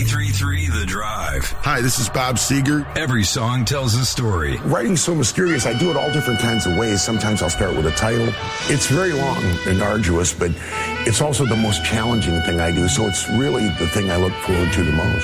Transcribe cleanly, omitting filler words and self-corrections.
333 The Drive. Hi, this is Bob Seger. Every song tells a story. Writing's so mysterious. I do it all different kinds of ways. Sometimes I'll start with a title. It's very long and arduous, but it's also the most challenging thing I do. So it's really the thing I look forward to the most.